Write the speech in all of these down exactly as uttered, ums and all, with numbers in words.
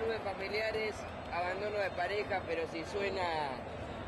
reúne familiares, abandono de pareja, pero si suena...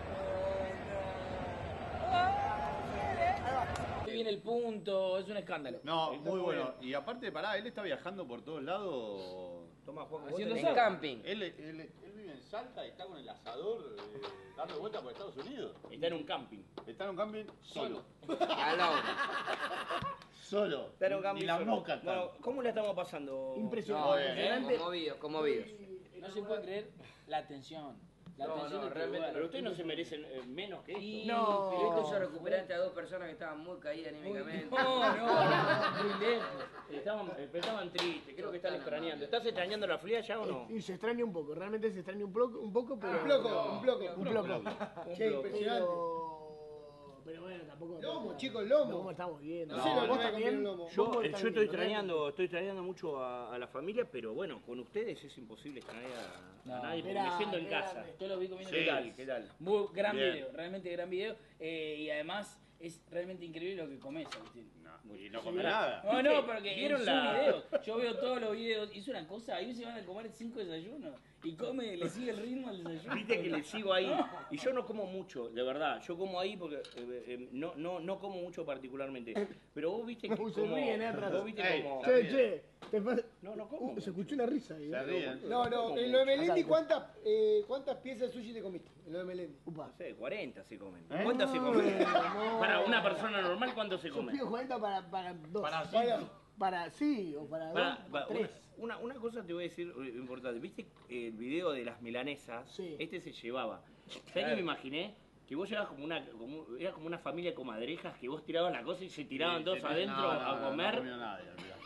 Viene el punto, es un escándalo. No, Está muy bueno. bien. Y aparte, pará, él está viajando por todos lados. Toma, Juan, Haciendo vos En tenés- camping. Él, él, él vive en Salta y está con el asador eh, dando vueltas por Estados Unidos. Está en un camping. Está en un camping solo. Alone. Solo. Está en un Ni camping. la solo. mosca está. Bueno, ¿cómo la estamos pasando? Impresionante. No, Muy bien, bien, Realmente- conmovidos, conmovidos. No se puede creer la atención. La No, atención no, de este realmente, lugar. Pero ustedes no se merecen eh, menos que esto. Y- No. Pero esto yo recuperaste a dos personas que estaban muy caídas anímicamente. No, no, muy lejos. Estaban, eh, estaban tristes, creo que están extrañando. ¿Estás extrañando la fría ya o no? Y se extraña un poco, realmente se extraña un poco, un poco pero... Un bloco, un bloco. Un bloco. Qué impresionante. Pero... Pero bueno, tampoco... Lomo, chicos, lomo. ¿Cómo estamos viendo? No sé lo que ¿Vos me también? comí un lomo. Yo, ¿Vos eh, yo también, estoy ¿verdad? extrañando, estoy extrañando mucho a, a la familia, pero bueno, con ustedes es imposible extrañar a, No, a nadie porque era- me siento en era- casa. Yo lo vi comiendo. ¿Qué en tal? casa. ¿Qué tal? Muy gran Bien. video, realmente gran video. Eh, y además es realmente increíble lo que comes, Agustín. No, y no come nada. No, no, porque ¿Vieron en la- sus videos, yo veo todos los videos, hizo una cosa, ahí se van a comer cinco desayunos y come, le sigue el ritmo al desayuno. Viste que le sigo ahí. Y yo no como mucho, de verdad. Yo como ahí porque eh, eh, no, no, no como mucho particularmente. Pero vos viste que No, se como... ríen, eh, atrás. Vos viste Ey, como... Che, che, te pasa... No, no como. Uh, se escuchó una risa ahí. Se ¿eh? ríen. No, no, en lo de Melendi, ¿cuántas, eh, ¿cuántas piezas de sushi te comiste? En lo de Melendi. Upa. No sé, cuarenta se comen. ¿Eh? ¿Cuántas se comen? no. Para una persona normal, ¿cuánto se Yo come? pido cuarenta para, para dos. Para Para- cinco. Para sí, o para, Para- dos, para- tres. una, una cosa te voy a decir eh, importante. ¿Viste el video de las milanesas? Sí. Este se llevaba. ¿Sabés qué me imaginé? Que vos llevabas como una, como, era como una familia de comadrejas que vos tirabas la cosa y se tiraban Sí, todos sí, adentro no, no, a no, comer. No comió nadie, olvidá.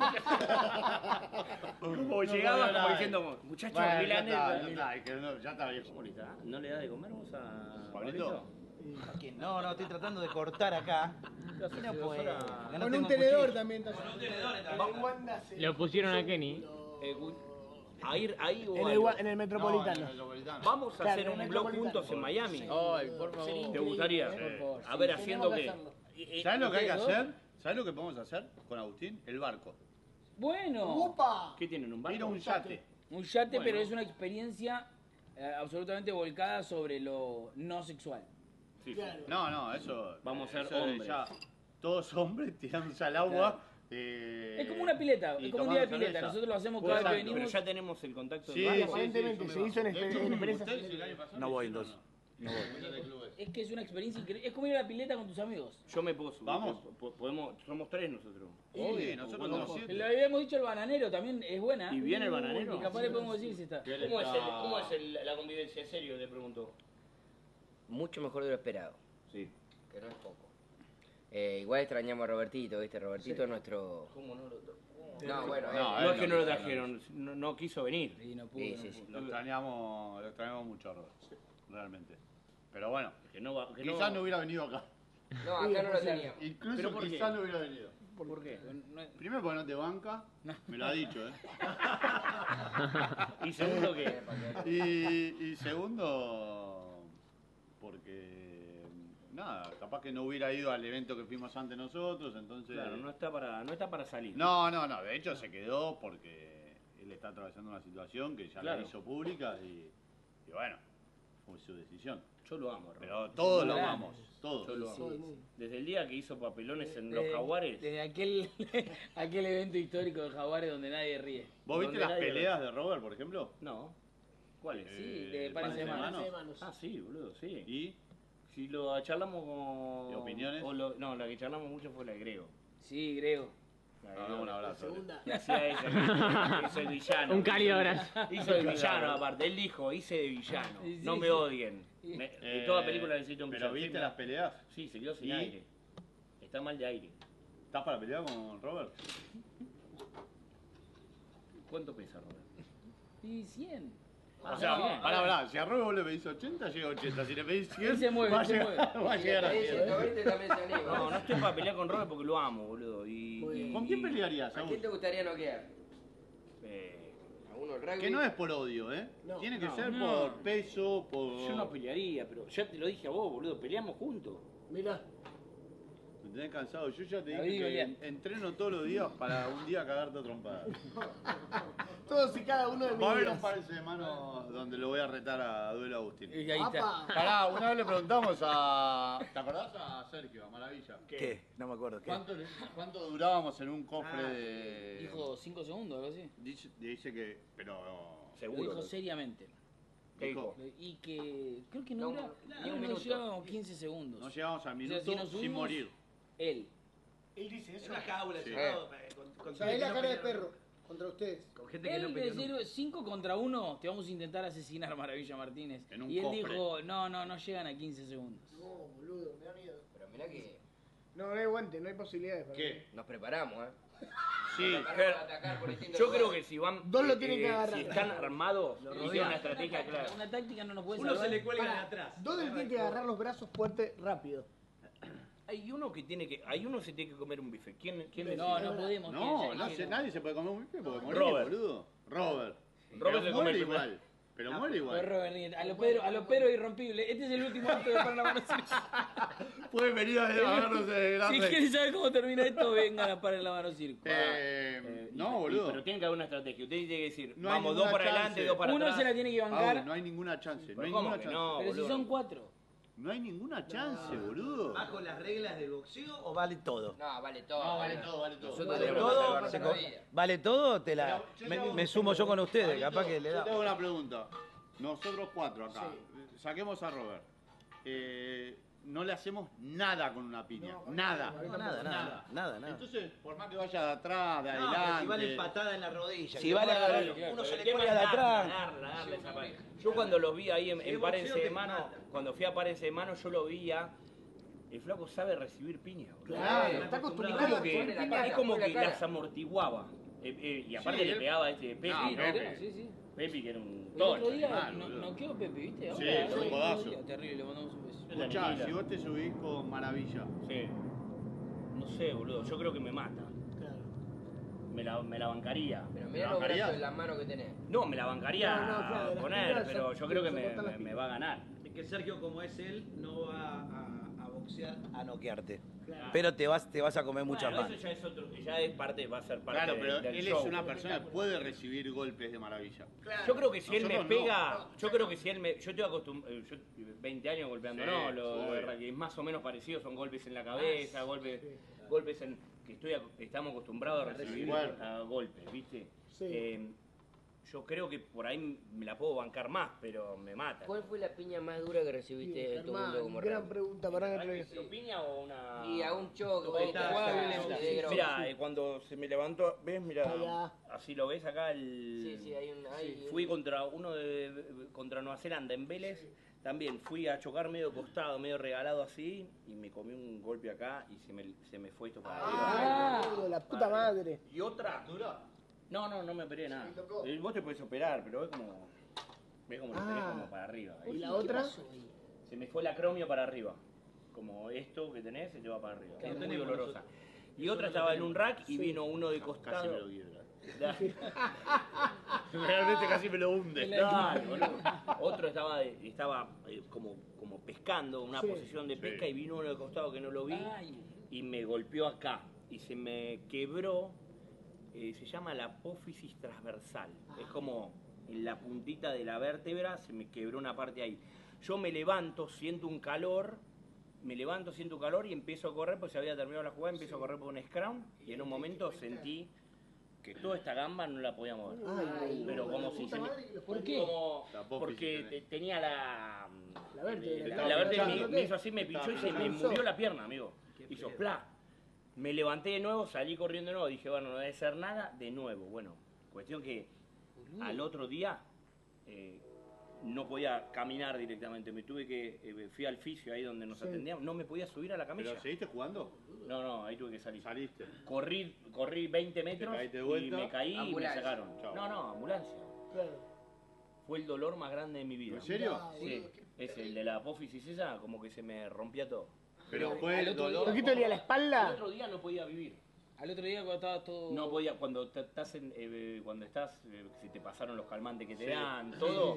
No. O No llegabas comió como nadie. diciendo, muchachos, Bueno, ya milanesa. está, ya está, es que no, ya está viejo. Ahorita, ¿no le das de comer vos a Pablito? ¿Quién? No, no, estoy tratando de cortar acá. Y no puedo. porque no Con tengo un tenedor cuchillo. también. está- En Wanda se- Lo pusieron a Kenny. Eh, gu- a ir ahí o En el, algo. Gua- en el No, Metropolitano. en el Metropolitano. Vamos a Claro, hacer en un el blog Metropolitano. juntos en Miami. Ay, por favor. ¿Te gustaría? Por favor. A ver, Sí, haciendo tenemos que qué. hacerlo. Eh, eh, ¿Sabes lo que hay que ¿ustedes hacer? ¿Sabes lo que podemos hacer con Agustín? El barco. Bueno, ¡Upa! ¿Qué tienen? ¿Un Ir a barco? un yate. un yate, Bueno. pero es una experiencia eh, absolutamente volcada sobre lo no sexual. Sí, sí. Claro. No, no, eso. Vamos a ser eso de hombres. ya todos hombres tirándose al agua. eh, Es como una pileta, y es como un día de tomando pileta. cerveza. Nosotros lo hacemos Puede cada vez que ser, Pero venimos. ya tenemos el contacto Sí, del sí, barco. aparentemente sí, se yo hizo en me exper- bajo. De hecho, en experiencias- ustedes el año pasado No voy, hicieron, entonces. ¿no? Cuenta de clubes. Es que es una experiencia increíble. Es como ir a la pileta con tus amigos. Yo me puedo subir. Vamos. Po- Podemos, somos tres nosotros. Obvio, nosotros Podemos- somos siete. Le habíamos dicho el bananero, también es buena. ¿Y viene el bananero? Y capaz le podemos decir si está. ¿Qué ¿Cómo es, el- está? cómo es el- la convivencia? En serio, le pregunto. Mucho mejor de lo esperado, Sí. que no es poco. Eh, igual extrañamos a Robertito, ¿viste? Robertito es nuestro... ¿Cómo no lo No, bueno, No, él- No él es que no no lo quiso, trajeron, no, no quiso venir. Y no pudo, Sí, no sí, pudo. sí. Lo extrañamos, lo extrañamos mucho a Robert. Realmente. Pero bueno, Que no va, que quizás no hubiera venido acá. No, acá no lo teníamos. Incluso ¿Pero por qué? quizás no hubiera venido. ¿Por qué? No es- Primero porque no te banca, me lo ha dicho, ¿eh? Y segundo que... Y, y segundo, porque nada, capaz que no hubiera ido al evento que fuimos antes nosotros, entonces... Claro, no está para, no está para salir. No, no, no, de hecho se quedó porque él está atravesando una situación que ya Claro. la hizo pública y, y bueno, fue su decisión. Yo lo amo, Roberto. Pero todos lo grande. amamos, todos. Yo lo amo. Sí, sí. Desde el día que hizo papelones en los Desde- Jaguares. Desde aquel, aquel evento histórico de Jaguares donde nadie ríe. ¿Vos viste Donde las nadie- peleas de Robert, por ejemplo? No. ¿Cuáles? Eh, Sí, de el pares de par manos. Balance de manos. Ah, sí, boludo, sí. Y Si lo charlamos con... ¿De opiniones? o lo- no, la que charlamos mucho fue la de Grego. Sí, Grego. La de no, Grego. un abrazo. Segunda. Y hacía ese, que hizo el villano. Un cálido abrazo. Hizo el villano, aparte. Él dijo, hice de villano. Sí, sí, no me sí. odien. Sí. Me- Eh, en toda película necesito un ¿Pero villano. viste Sí, las peleas? Sí, se quedó sin ¿Y? aire. Está mal de aire. ¿Estás para pelear con Robert? ¿Cuánto pesa, Robert? Y cien. Ah, O sea, bien. pará, pará, si a Robert vos le pedís ochenta, llega a ochenta. Si le pedís cien, Él se mueve, va, a él se llegar, mueve. va a llegar a Sí, cien. ciento veinte también se anima. No, no estoy para pelear con Robert porque lo amo, boludo. Y, Muy bien. y- ¿Con quién pelearías, ¿A quién te Agus? gustaría noquear? Eh, ¿A uno del rugby? Que no es por odio, ¿eh? No, Tiene que no, ser no. por peso, por... yo no pelearía, pero ya te lo dije a vos, boludo. Peleamos juntos. Mirá. Me tenés cansado. Yo ya te La dije vi, que Goliat. entreno todos los días para un día cagarte a trompadas. Todos y cada uno de mis Va a haber un días. par de semanas donde lo voy a retar a Duelo Agustín. Y ahí está. Apa. Pará, una vez le preguntamos a... ¿Te acordás a Sergio, a Maravilla? ¿Qué? No me acuerdo. ¿Qué? ¿Cuánto, le- cuánto durábamos en un cofre Ah, de...? Dijo cinco segundos, algo así. Dice, dice que... Pero... Lo Seguro. dijo seriamente. ¿Qué dijo? Y que creo que no, No, dura- ni un no minuto. llegábamos quince segundos. No llegamos al O minuto sea, si nos sin subimos- morir. Él. Él dice Es eso. una jaula, Sí. cerrado, eh, con, con O sea, es la gente cara que de no peleó, perro contra ustedes. con gente que no Él peleó decir nunca. cinco contra uno, te vamos a intentar asesinar, Maravilla Martínez. En un Y él cofre. dijo, no, no, no llegan a quince segundos. No, boludo, me da miedo. Pero mirá que No, no hay guante, no hay posibilidades. para ¿Qué? nos preparamos, ¿eh? Sí. Nos preparamos para atacar por distintos Yo creo lugares. que si van. Dos lo tienen que agarrar. Si están armados, y tienen una estrategia Una clara. Una táctica no nos puede Uno salvar. se le cuelga de Pará, atrás. Dos le tienen que agarrar los brazos fuerte rápido. Hay uno que tiene que. Hay uno que se tiene que comer un bife. ¿Quién, quién me No, dice? no podemos. No, que- no que sé, nadie se puede comer un bife porque muere, Robert. boludo. Robert. Robert se Pero come muere el primer- igual. Pero muere Fue igual. Robert Nieto. A los Pedro, a los Pedro irrompible. Este es el último acto de Para la Mano Circo. Puede venir a agarrarnos de Si grande. quieren saber cómo termina esto, vengan a Para la Mano Circo. Eh, Eh, y- no, y- boludo. Pero tiene que haber una estrategia. Usted tiene que decir, No hay vamos, ninguna dos para chance. adelante, dos para Uno atrás. se la tiene que Ah, bancar. no hay ninguna chance. No Pero hay ¿cómo ninguna que chance. no, Pero si boludo? son cuatro. No hay ninguna chance, boludo. ¿Bajo las reglas del boxeo o vale todo? No, vale todo. No, vale ¿eh? todo, vale todo. Nosotros ¿Vale tenemos que todo? salvarnos Se la co- vida. ¿Vale todo? Te la... Pero yo me, te hago- me sumo yo con ustedes, Pablito, capaz que le Yo te hago da. una pregunta. Nosotros cuatro acá, saquemos a Robert. Eh, no le hacemos nada con una piña. nada. No, nada, nada, nada, nada. Entonces, por más que vaya de atrás, de No, pero adelante. si vale patada en la rodilla. Si que vale pueda- agarrar, uno pero se el le tema cuelga de es darla, atrás. darla, darla esa pared. Yo cuando los vi ahí en, Si en el Párense boxeo de te mano, mata. cuando fui a Párense de mano, yo lo veía. El flaco sabe recibir piña, boludo. Claro, Eh, está Es acostumbrado como a que, Ponle la es cara, como ponle que la cara. las amortiguaba. Eh, eh, y aparte Sí, le él- pegaba a este Pepe, No, ¿no? Pepe. Sí, sí. Pepe que era un El otro tono. día animal, no, boludo. no quedó Pepe, ¿viste? Sí, Ahora, fue un el codazo. otro día, terrible, le mandamos un beso. Escuchá, si vos te subís con Maravilla, Sí. No sé, boludo, yo creo que me mata. Claro. Me la, me la bancaría. Pero ¿La mirá los bancarías? brazos en la mano que tenés. No, me la bancaría No, no, claro, las con él, piñas pero son- yo creo que se me, cortan las me- me piñas. va a ganar. Es que Sergio, como es él, no va a, a boxear a noquearte. Claro. Pero te vas, te vas a comer muchas Bueno, más. eso ya es otro, ya es parte, va a ser parte claro, de- pero del él show. es una persona que puede recibir golpes de Maravilla. Yo creo que si él me Nosotros no. pega, yo creo que si él me, yo estoy acostumbrado, yo veinte años golpeando, Sí, no, lo, obvio. de verdad que es más o menos parecido, son golpes en la cabeza, golpes, golpes en que estoy, ac- estamos acostumbrados a recibir Cuerpo. a golpes, ¿viste? Sí. Eh, yo creo que por ahí me la puedo bancar más, pero me mata. ¿Cuál fue la piña más dura que recibiste en tu mundo Germán, como gran rey? pregunta para ¿Pero que ¿Pero piña o una...? Y a un choque, Ahí vos está, jugable, está, de droga. Mira, eh, cuando se me levantó, ¿ves? Mira, Allá. así lo ves acá el... Sí, sí, hay un... Hay Fui contra uno de, de- contra Nueva Zelanda en Vélez, también fui a chocar medio costado, medio regalado así, y me comí un golpe acá y se me, se me fue esto para arriba. Ah, boludo, la puta madre. Y otra... No, no, no me operé nada. Eh, Vos te podés operar, pero ves como... Ves como lo tenés Ah. como para arriba. ¿Y ahí. la otra? Se me fue la acromio para arriba. Como esto que tenés se te va para arriba. Es muy dolorosa. Y otra estaba en un rack y vino uno de Casi me costado. lo quiebra. Realmente casi me lo hunde. Dale, boludo. Otro estaba, de- estaba eh, como, como pescando, una Sí. posición de pesca, Sí. y vino uno de costado que no lo vi Ay. y me golpeó acá. Y se me quebró, eh, se llama la apófisis transversal. Es como en la puntita de la vértebra, se me quebró una parte ahí. Yo me levanto, siento un calor, me levanto, siento un calor y empiezo a correr, pues se había terminado la jugada, empiezo a correr por un scrum y en un momento sentí que toda esta gamba no la podía mover. Ay, Pero como si se me... ¿Por qué? Como, La apófisis porque tenés. te- tenía la... La vértebra, La, la la vértebra vértebra. me, me hizo así, me pinchó y se me murió la pierna, amigo. Hizo pla. Me levanté de nuevo, salí corriendo de nuevo, dije, bueno, no debe ser nada, de nuevo. Bueno, cuestión que al otro día eh, no podía caminar directamente, me tuve que, eh, fui al fisio ahí donde nos Sí. atendíamos, no me podía subir a la camilla. ¿Pero seguiste jugando? No, no, ahí tuve que salir. Saliste. Corrí, corrí veinte metros caíste de y vuelta. me caí y me Ambulancia. sacaron. Chao. No, no, ambulancia. Claro. Fue el dolor más grande de mi vida. ¿En serio? Sí, es el de la apófisis esa, como que se me rompía todo. Pero fue al el otro dolor. ¿Un poquito dolía la El espalda? otro día no podía vivir. Al otro día cuando estaba todo... No podía, cuando te- estás en, eh, cuando estás, eh, si te pasaron los calmantes que te Sí. dan, todo,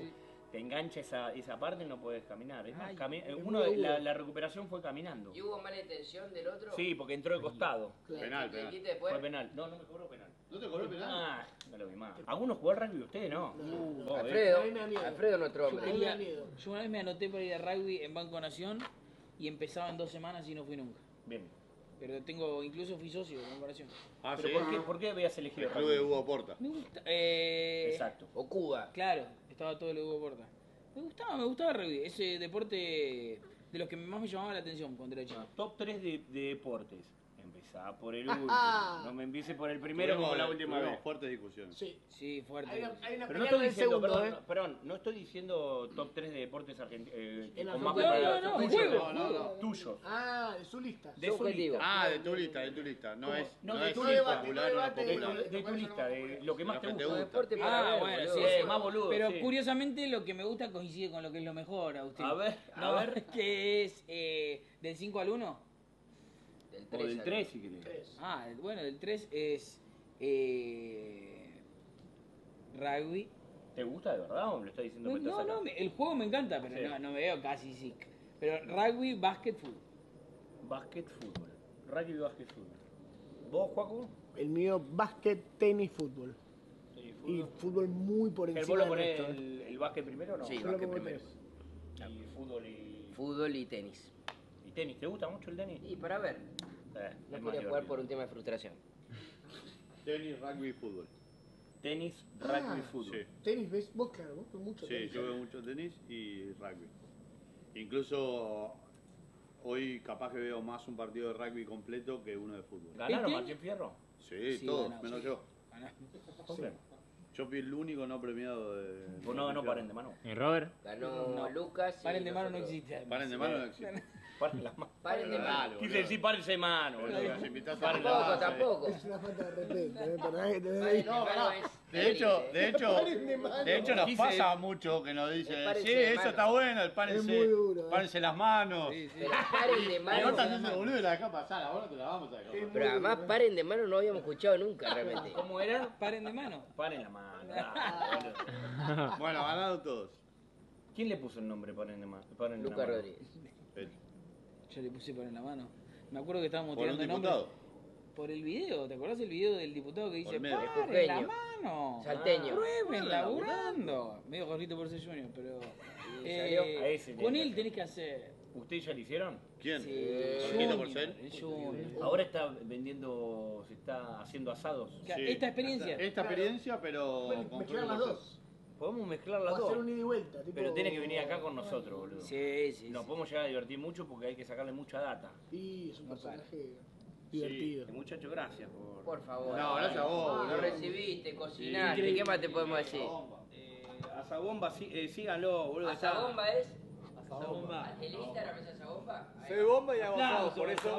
te engancha esa, esa parte y no puedes caminar. Es más, Ay, cami- es uno, muy duro. la, la recuperación fue caminando. ¿Y hubo mala intención del otro? Sí, porque entró de costado. Penal, ¿Te penal. dijiste después? Fue penal. No, no me cobró penal. ¿No te cobró penal? Ah, no lo vi más. ¿Algunos jugó al rugby ustedes no? Uh, vos, eh. Alfredo, A mí me da miedo. Alfredo nuestro Yo, hombre. me da quería- miedo. yo una vez me anoté para ir a rugby en Banco Nación y empezaba en dos semanas y no fui nunca. Bien. Pero tengo, incluso fui socio de comparación. Ah, ¿Pero sí. por qué, por qué habías elegido El club de rugby? Hugo Porta. Me gusta. Eh, Exacto. O Cuba. Claro, estaba todo el Hugo Porta. Me gustaba, me gustaba el rugby. Ese deporte de los que más me llamaba la atención cuando era chico. Top tres de, de deportes. Empezá por el último. No me empieces por el primero como la última Tuvimos vez. fuertes discusiones. Sí. Sí, fuerte. Hay una, hay una Pero no pelea estoy del diciendo, segundo, perdón, ¿eh? no, perdón, no estoy diciendo top tres de deportes argentinos. Eh, En la con más Argentina. preparación. No, no, Tuyos, juego, no, no, no. Tuyos. Ah, de su lista. De su Subjetivo. lista. Ah, de tu lista, de tu lista. No ¿Cómo? es, No, no de es tu si lista. popular No o no debate, De, popular. tu- de tu lista, de lo que más te Lo que te gusta. gusta. Deporte para Ah, ver, bueno, boludo. sí, Eh, sí. más boludo. Pero sí. curiosamente lo que me gusta coincide con lo que es lo mejor, Agustín. A ver, a No, ver. que es eh, del cinco al uno. Del O del al- tres si querés. Tres. Ah, bueno, del tres es eh, rugby. ¿Te gusta de verdad o me lo estás diciendo No, que estás no, acá? no, me- el juego me encanta, pero Sí. no, no me veo casi sick. Pero rugby, básquet, fútbol. Básquet, fútbol. Rugby, básquet, fútbol. ¿Vos, Juaco? El mío, básquet, tenis, fútbol. Sí, Y fútbol muy por ¿El vos encima lo del ponés resto. ¿eh? el, el básquet primero o no? Sí, Yo lo básquet pongo primero. tres. Y fútbol y, Fútbol y tenis. y tenis. ¿Te gusta mucho el tenis? Y para ver, Eh, no es más podía jugar divertido. por un tema de frustración. Tenis, rugby y fútbol. Tenis, Ah, rugby, fútbol. Sí. Tenis, ¿ves? Vos, claro, vos ves mucho Sí, tenis. yo veo mucho tenis y rugby. Incluso hoy capaz que veo más un partido de rugby completo que uno de fútbol. ¿Ganaron ¿Este? Martín Fierro? Sí, Sí, todos, ganó, menos sí. yo. Ganá. Sí. Yo fui el único no premiado de... Vos no ganó paren de mano. ¿Y Robert? Ganó No. Lucas. y Paren de mano no nosotros. existe. además. Paren de mano no existe. Paren las manos. Paren de Dale, mano. boludo. Quise decir párense de mano, boludo. Boludo, si invitás a Paren Tampoco, las manos. tampoco. Es una falta de respeto, ¿eh? Perdón que te veo Paren ahí. de mano es De hecho, élite. de hecho, Paren de mano. de hecho nos Quise- pasa mucho que nos dicen, El párense sí, de eso mano. está bueno, el Es párense, muy duro, eh. párense las manos. Pero paren de Y mano. no también se boludo y la deja pasar, ahora te la vamos a dejar pasar. Pero además paren de mano no habíamos escuchado nunca realmente. ¿Cómo era? Paren de mano. Paren la mano. dale, boludo. Bueno, ganaron todos. ¿Quién le puso el nombre paren de mano? Paren la Lucas mano? Rodríguez. El- Yo le puse paren la mano. Me acuerdo que estábamos Por un tirando nombres. diputado. Por el video, ¿te acordás el video del diputado que dice Por medio. paren la Jujeño. mano? Salteño. Prueben Ah, laburando. Medio Jorgito por ser Junior, pero Y eh, salió. A ese con tenés él que tenés que hacer. ¿Ustedes ya lo hicieron? ¿Quién? Sí, Jorgito Junior, Porcel. el Junior. Ahora está vendiendo, se está haciendo asados. Claro, Sí. Esta experiencia. Esta experiencia, pero Pueden con mezclar las Jorgito Porcel. dos. Podemos mezclar O las hacer dos. un ida y vuelta. Tipo... Pero tiene que venir acá con nosotros, boludo. Sí, sí. Nos sí. podemos llegar a divertir mucho porque hay que sacarle mucha data. Y es un No personaje divertido. Sí, muchacho, gracias por... Por favor. No, gracias a vos, Lo boludo. recibiste, cocinaste. ¿Qué más te podemos decir? Eh, Azabomba, sí, eh, síganlo, boludo. está- ¿Azabomba es? Azabomba. ¿El Instagram es Azabomba? Ahí Soy va. bomba y hago asado, por eso.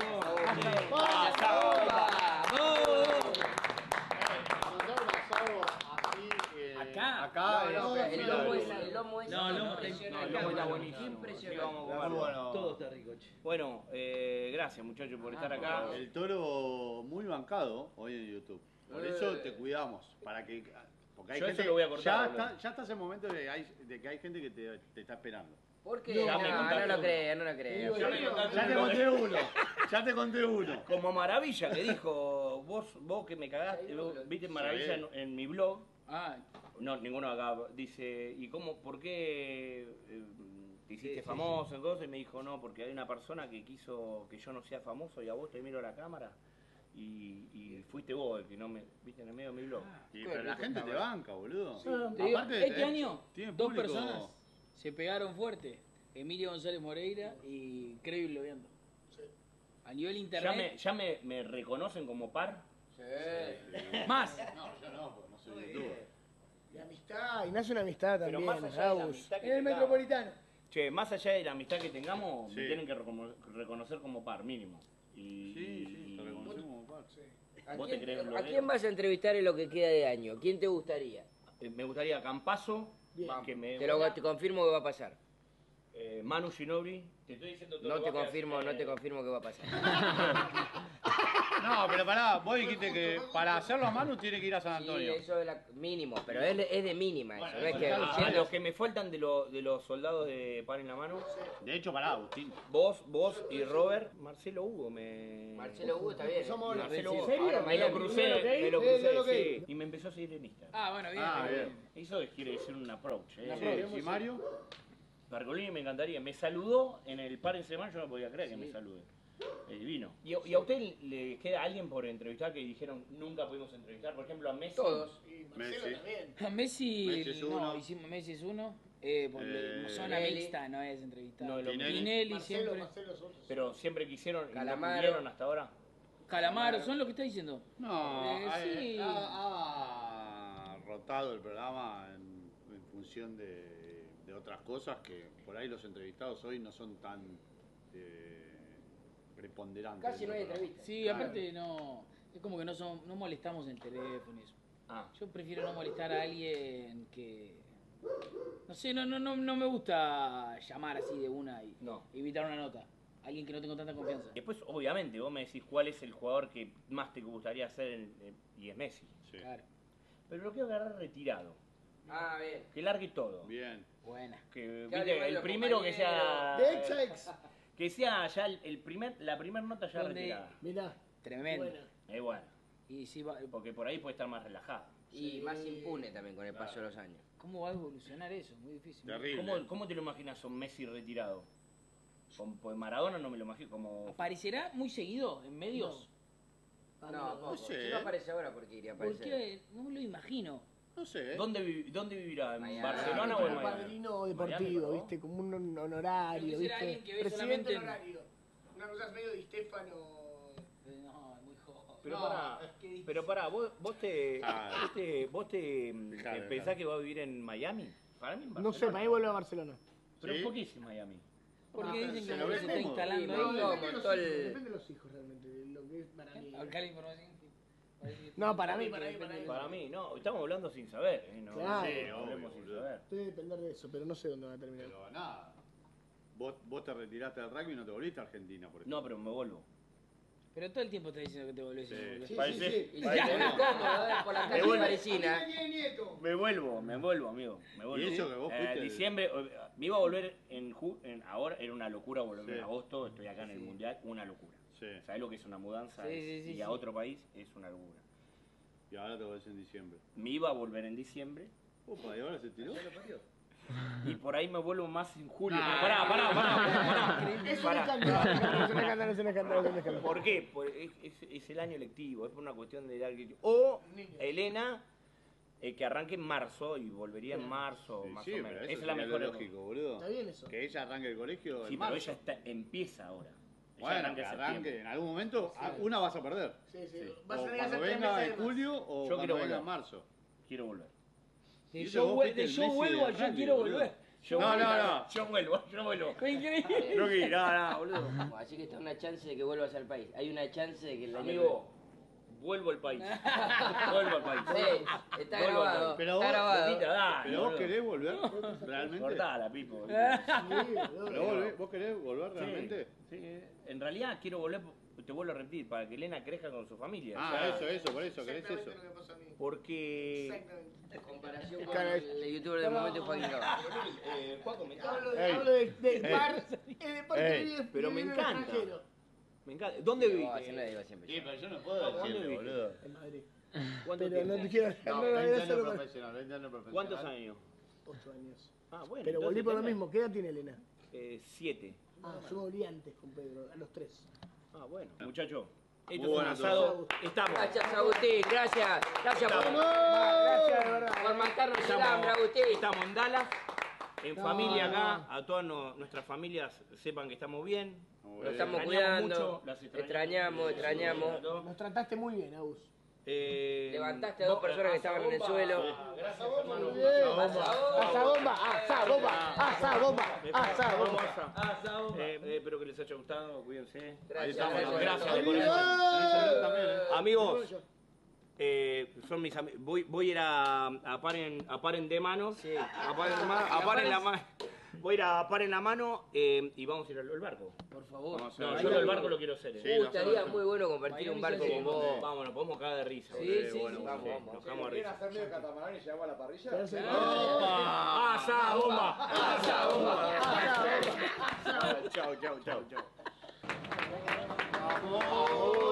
Nosotros asado así, eh, Acá. Acá No, no, es- el lomo es, el lomo es No, el lomo impresionante. está- No, el lomo está buenísimo. Impresionante. Sí, vamos a Muy comerlo. bueno. Todo está rico, che. Bueno, eh, gracias muchachos por estar acá. El toro muy bancado hoy en YouTube. Por eso te cuidamos. Para que, porque hay Yo gente eso lo voy a cortar, ya, boludo. está, ya está ese momento de, hay- de que hay gente que te, te está esperando. ¿Por qué? Ya No, me no, contaste lo uno. creo, no lo creo. Ya me contaste Ya te uno. conté uno. Ya te conté uno. Como Maravilla que dijo, vos, vos que me cagaste, vos viste Maravilla en, en mi blog. Ah, No, ninguno acá. Dice, ¿y cómo, por qué eh, te hiciste famoso? Entonces me dijo, no, porque hay una persona que quiso que yo no sea famoso y a vos te miro a la cámara y, y fuiste vos el que no me viste en el medio de mi blog. Y, pero la gente te banca, boludo. te digo, Aparte, este eh, año tiene dos público- personas se pegaron fuerte. Emilio González Moreira y Crevil Loviando. A nivel ¿Ya, internet. me, ya me, me reconocen como par? Más. No, yo no, porque no soy youtuber. Y amistad, y nace una amistad Pero también, más allá de la Agus. amistad que En el tengamos- Metropolitano. Che, más allá de la amistad que tengamos, me Sí. tienen que recono- reconocer como par, mínimo. Y, Sí, sí, y- te reconocemos como par. ¿A ¿Vos te quién, crees ¿A bloguero? quién vas a entrevistar en lo que queda de año? ¿Quién te gustaría? eh, me gustaría Campazo, Vamos, que me te, lo, te confirmo que va a pasar. eh, Manu Ginobri. Te estoy diciendo todo No lo te que va a confirmo, hacer, no te eh, confirmo que va a pasar. No, pero pará, vos dijiste que para hacerlo a mano tiene que ir a San Sí, Antonio. eso es la- mínimo, pero es, es de mínima eso. No es que Ah, siendo- los que me faltan de, lo- de los soldados de Pan en la Mano, De hecho, pará, Agustín. vos, vos y Robert, Marcelo Hugo me... Marcelo Hugo está bien. Somos ahora. Marcelo ¿En Hugo, serio? ahora me lo Miami. crucé, ¿Dale, ok? me lo Sí, crucé, dale, ok. sí, y me empezó a seguir en Instagram. Ah, bueno, bien. Ah, bien. bien. Eso quiere decir un approach. ¿eh? Un Sí, approach. ¿y Mario? Pergolini me encantaría. Me saludó en el par en semana, yo no podía creer que me salude. Es divino. ¿Y, y a usted le queda alguien por entrevistar que dijeron nunca pudimos entrevistar? Por ejemplo, a Messi. Todos. Y Marcelo Messi. también. A Messi, Messi es no, uno. hicimos Messi es uno. Eh, porque Eh, zona Tinelli. mixta no es entrevistar. No, lo- Tinelli. Tinelli Marcelo, siempre. Marcelo es otro. Pero siempre quisieron y no Calamaro. pudieron hasta ahora. Calamaro, ¿son lo que está diciendo? No, Eh, ha, sí. ha- ha rotado el programa en, en función de, de otras cosas que por ahí los entrevistados hoy no son tan eh, preponderantes. Casi no hay dentro del entrevistas. Sí, Claro. aparte no. Es como que no, son, no molestamos en el teléfono y eso. Ah, Yo prefiero no molestar a alguien que. No sé, no, no, no, no me gusta llamar así de una y no. evitar una nota. Alguien que no tengo tanta confianza. Después, obviamente, vos me decís cuál es el jugador que más te gustaría hacer en- en- y es Messi. Sí. Claro. Pero lo quiero agarrar retirado. Ah, bien. Que largue todo. Bien. Buena. Que, Que hable viste, mal el los primero que sea. De ex a ex. Que sea ya el, el primer, la primera nota ya Donde- retirada. Mirá. Tremendo. Buena. Es bueno. Y si va, Porque por ahí puede estar más relajado. Y Sí. más impune también con el paso de los años. ¿cómo va a evolucionar eso? Muy difícil. Terrible. ¿Cómo, ¿Cómo te lo imaginas a un Messi retirado? Con, pues Maradona no me lo imagino como. ¿Aparecerá muy seguido en medios? Ah, No, poco. sé. Si no aparece ahora, ¿por qué iría a ¿Por aparecer? qué? No me lo imagino. No sé. ¿eh? ¿Dónde, vi- ¿Dónde vivirá? ¿En Miami. Barcelona o Como en Miami? padrino Miami, deportivo, ¿no? ¿viste? Como un honorario, Pero que será ¿viste? alguien que ve Presidente solamente- honorario. Una cosa medio Di Stefano. Eh, No, es muy joven. Pero No, para, es que difícil. pero para, vos, vos te, Ah. vos te, vos te mm, Dejalo, pensás dejalo. que va a vivir en Miami. Para mí en No Barcelona. sé, para mí vuelve a Barcelona. Pero Sí. ¿por qué es Miami? Porque Ah, dicen se que lo se ve está cómodo. instalando Sí, ahí. no, Depende de los todo hijos, el- depende de los hijos realmente, de lo que es para mí. Acá la información. No, para mí, para mí, para mí. Para mí, no, estamos hablando sin saber. ¿eh? No, Claro. sí, Sí, hablemos obvio, sin boludo. saber. Debe depender de eso, pero no sé dónde va a terminar. Pero nada. Vos, vos te retiraste del rugby y no te volviste a Argentina, por ejemplo. No, pero me vuelvo. Pero todo el tiempo está diciendo que te volvés y Sí. no volvés. Sí, Parece- sí, sí. Y se pone cómodo, ¿eh? Por la calle vuelvo. parisina. Tiene nieto. Me vuelvo, me vuelvo, amigo. Me vuelvo. Y eso que vos Eh, fuiste- diciembre, eh, me iba a volver en, ju- en ahora, era una locura volver Sí. en agosto, estoy acá en el mundial, una locura. Sí. ¿Sabes lo que es una mudanza? Sí, sí, sí, y a sí. otro país es una locura. Y ahora te volvés en diciembre. Me iba a volver en diciembre Opa, ¿y ahora se tiró? y por ahí me vuelvo más en julio. Nah. Pero pará, pará, pará, pará. Es un Pará. escándalo, es un escándalo, es un escándalo, es un escándalo. ¿Por qué? Por- es, es- es el año electivo, es por una cuestión de edad electivo. O Elena, eh, que arranque en marzo y volvería en marzo, Sí, más sí, o pero menos. eso Esa es la sería mejor. lo lógico, boludo. Está bien eso. Que ella arranque el colegio Sí, en pero marzo. ella está, empieza ahora. Ella Bueno, arranca que en arranque. septiembre. En algún momento a- una vas a perder. Sí, sí. Sí. Vas a O tener que hacer cuando tres venga meses en más. julio o Yo cuando quiero venga volver. en marzo. Quiero volver. De Y eso yo, vos vuel- fuiste de el yo Messi vuelvo a del yo rugby, quiero boludo. volver. Yo No, vuelvo, no, no. Yo vuelvo, yo vuelvo. Fue increíble. No, que- no, no, boludo. Bueno, así que está una chance de que vuelvas al país. Hay una chance de que el año Amigo, vuelvo al país. Vuelvo al país. Sí, está Vuelvo al grabado. país. Pero está vos- grabado. Loquita, dale, ¿Pero vos boludo. querés volver realmente? Cortala, Pipo. Sí, boludo. ¿Pero vos, volvés- vos querés volver realmente? Sí, sí. En realidad quiero volver, te vuelvo a repetir, para que Elena crezca con su familia. Ah, O sea, eso, eso, por eso, querés Exactamente eso. lo que pasó a mí. Porque... Exactamente. En comparación con Cara, el youtuber del momento Joaquín Cabal. Eh, Juaco, me encanta. Hablo, de, Ey. hablo de, de Ey. par, eh, de par que Ey. vive- Pero me vive en el encanta. extranjero. Me encanta. ¿Dónde No, viviste? así no digo siempre. Sí, pero yo no puedo ¿Cuándo decirle, viviste? boludo. En Madrid. ¿Cuánto Pero no tiempo? te quiero. No, No, no, no, veinte eso años no- profesional, veinte años profesional. ¿Cuántos años? Ocho años. Ah, bueno. Pero volví entonces por lo tenés- mismo. ¿Qué edad tiene Elena? Eh, siete. Ah, yo me volví antes con Pedro, a los tres. Ah, bueno. Muchacho, esto Muy es un bueno, asado. Estamos. Gracias, Agustín. Gracias. Gracias por, Gracias, de verdad. por matarnos el Estamos, hambre, Agustín. estamos en Dallas, en No, familia acá, no. a todas no- nuestras familias sepan que estamos bien. Muy Nos bien. estamos Extrañamos cuidando. mucho, las Extrañamos, extrañamos. Nos trataste muy bien, Agus. Eh, Levantaste a dos personas que estaban en el suelo. Gracias, hermano. Bien. Asa bomba, asa bomba, asa bomba, asa Vamos, bomba. asa. Eh, eh, espero que les haya gustado, cuídense. Ahí Gracias. estamos, gracias. Gracias de Ahí corazón. salud también, ¿eh? Amigos, eh, son mis amigos. Voy, voy a ir a, a paren, a paren de manos. A paren, de manos, a paren la mano. Voy a ir a par en la mano eh, y vamos a ir al, al barco. Por favor. Vamos a No, hacer- yo lo del barco lo quiero hacer. Sí, Eh. Uh, estaría muy bueno compartir Miami un barco sí, con vos. Vamos, nos podemos cagar de risa. Sí, boludo. sí, Bueno, sí, bueno, vamos, vamos. Nos cagamos de ¿Quieren risa. hacer medio catamarán y llevamos a la parrilla? Ya sé. ¡Opa! ¡Asa, bomba! ¡Asa, bomba! Chao, chao, chao, chao. ¡Vamos!